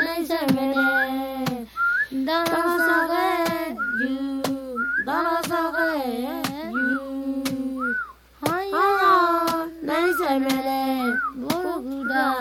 ないしゃべれダンス